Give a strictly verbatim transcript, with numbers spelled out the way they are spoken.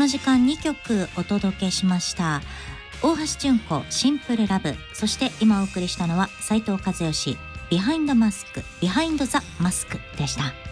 の時間にきょくお届けしました。大橋純子シンプルラブ、そして今お送りしたのは斉藤和義ビハインドマスクビハインドザマスクでした。